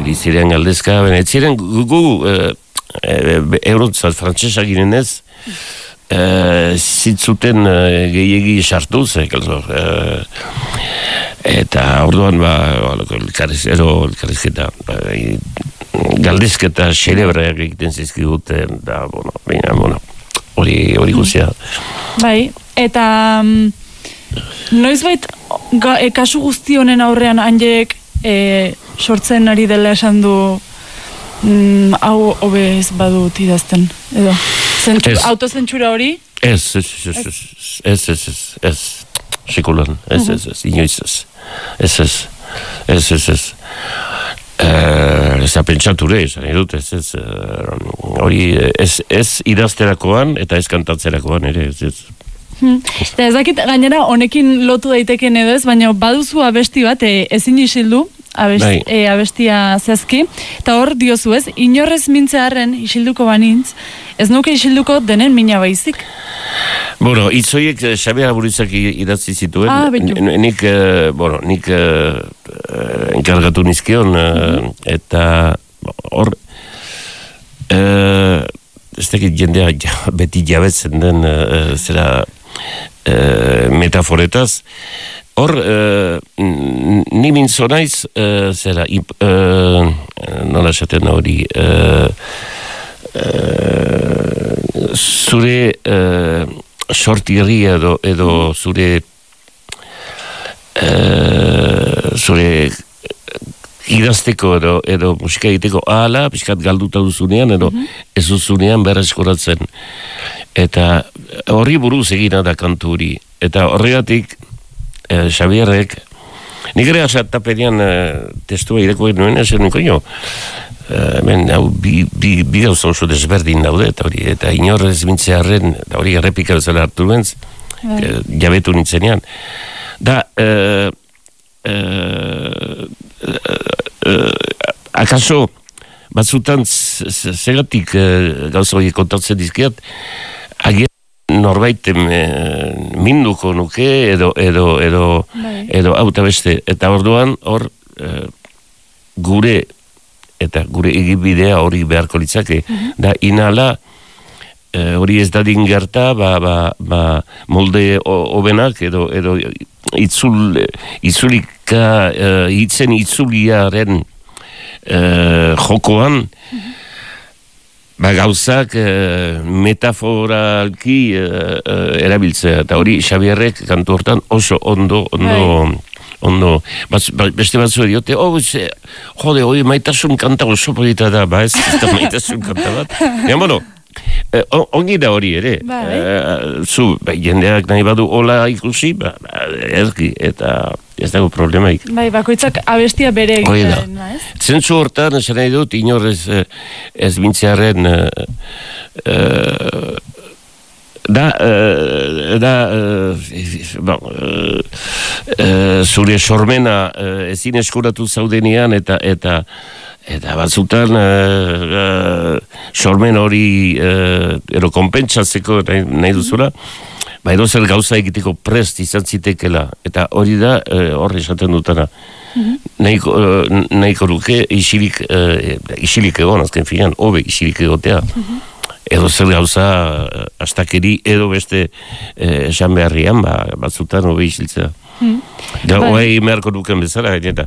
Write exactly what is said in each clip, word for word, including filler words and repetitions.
liziren galdezka, baina ez ziren gu eurotzat frantzesa ginenez, zitzuten gehiagi sartuz, eta orduan, ba, elkarrizketa, galdezketa xerebreak egiten zizkiguten, da, bueno, baina, bueno, hori guzia. Bai, eta noizbait kasu guzti honen aurrean Anjek sortzen ari dela esan du hau hobez badut idazten, edo? Autozentsura hori? Ez, ez, ez, ez, ez, ez, ez, sekulan, ez, ez, ez, inoiz ez, ez, ez, ez, ez, ez, ez da pentsature, esan edut, ez, ez, hori, ez idazterakoan eta ez kantatzerakoan ere, ez, ez. Eta ez dakit gainera honekin lotu daiteken edo ez, baina baduzu abesti bat ezin isildu, abestia zehazki, eta hor diozu ez, inorrez mintzearen isilduko banintz, ez nuke isilduko denen mina baizik. Bueno, itzoiek Xabier Aburitzak idatzi zituen, nik, bueno, nik enkargatu nizkion, eta hor, ez dakit jendea beti jabetzen den zera metaforetaz, hor, ni mintzo naiz, zera, nola esaten hori, zure sortirri edo, edo zure zure idazteko edo, edo musika egiteko ahala, pixkat galduta duzunean, edo ez duzunean berra eskoratzen. Eta horri buruz egina da kantu hori. Eta horregatik, eh, Xabierrek, nik ere asatapenean eh, testua irekoen nuen, esan nuko jo, hemen, hau, bi, bi, bi gauza oso desberdin daude, eta hori, eta inorrez mintzearen, da hori errepika bezala hartu duenz, eh, jabetu nintzenean. Da, eh, eh, akaso batzutan zegatik gauza hori kontatzen dizkiat, agian norbait minduko nuke edo edo edo edo auta beste, eta orduan hor gure eta gure egibidea hori beharko litzake, da inala hori ez dadin gerta, ba, ba, ba molde hobenak edo edo itzul itzulika hitzen itzuliaren jokoan ba gauzak metaforalki erabiltzea, eta hori Xabierrek kantu hortan oso ondo ondo ondo, beste batzu diote, oh, jode, hori maitasun kanta oso polita da, ba ez, ez da maitasun kanta bat, ja, bueno, Eh, ongi da hori ere, eh, zu, ba, jendeak nahi badu hola ikusi, ba, ba, erki, eta ez dago problemaik. Bai, bakoitzak abestia bere egiten, ez? Zentzu hortan, esan nahi dut, inorrez ez bintzearen eh, eh, da, eh, da, eh, bon, eh, zure sormena eh, ezin eskuratu zaudenean, eta, eta Eta batzutan uh, uh, sormen hori uh, ero konpentsatzeko nahi, nahi duzula, ba edo zer gauza egiteko prest izan zitekela, eta hori da uh, horri esaten dutana. Mm-hmm. Nahiko, uh, nahiko luke isilik, uh, isilik egon, azken finan, hobe isilik egotea. Mm-hmm. Edo zer gauza uh, astakeri edo beste uh, esan beharrian, ba, batzutan hobe isiltzea. Hmm. Da, oai meharko duken bezala, eta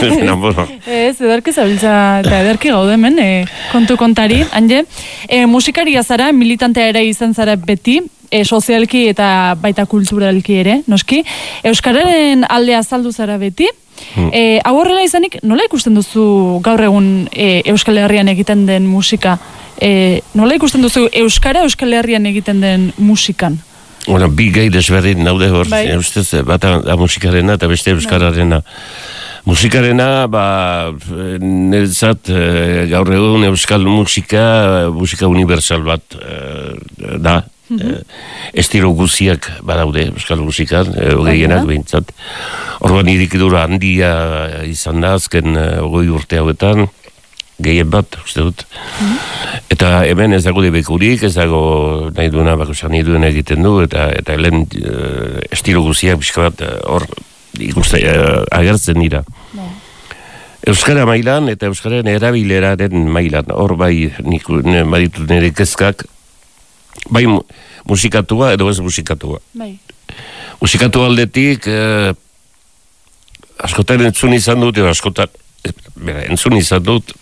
ez, edarki zabiltza eta edarki gaude hemen, e, kontu kontari, Anje, e, musikaria zara, militantea ere izan zara beti, e, sozialki eta baita kulturalki ere, noski, Euskararen alde azaldu zara beti, hmm. e, hau horrela izanik, nola ikusten duzu gaur egun e, Euskal Herrian egiten den musika? E, nola ikusten duzu Euskara Euskal Herrian egiten den musikan? Bueno, bi gai desberdin naude hor, bai. Ustez, bata da musikarena eta beste euskararena. Bai. Musikarena, ba, niretzat gaur egun euskal musika, musika universal bat da. Mm-hmm. Estilo guziak badaude euskal musikan, hogeianak behintzat. Orduan irikidura handia izan da, azken hogei urte hauetan, gehien bat, uste dut. Mm-hmm. Eta hemen ez dago debekurik, ez dago nahi duena, bakosan nahi duena egiten du, eta eta helen uh, estilo guziak pixka bat hor uh, ikuste uh, agertzen dira. No. Euskara mailan eta Euskaren erabileraren mailan, hor bai nik baditut nire kezkak, bai musikatua edo ez musikatua. Bai. Musikatu aldetik, eh, askotan entzun izan dut, edo askotan, bera, entzun izan dut,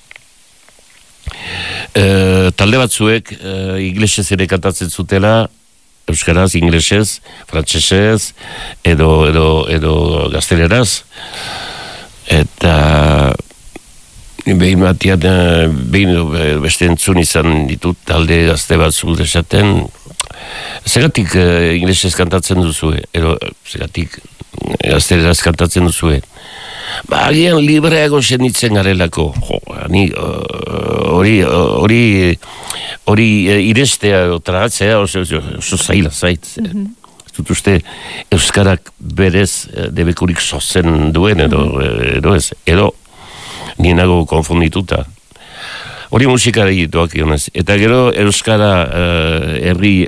eh, talde batzuek eh, iglesez ere kantatzen zutela, euskaraz, inglesez, frantsesez, edo, edo, edo gazteleraz, eta behin batian, behin beste entzun izan ditut talde gazte bat zut esaten, zegatik uh, inglesez kantatzen duzue, edo zegatik gazteleraz kantatzen duzue. Ba, agian libreago senitzen garelako, jo, ni hori, hori, hori irestea, tragatzea, oso, oso zaila zait. Mm-hmm. Dut uste, euskarak berez debekurik sozen duen, edo, edo ez, edo nienago konfundituta. Hori musikari doak ionez. Eta gero euskara uh, herri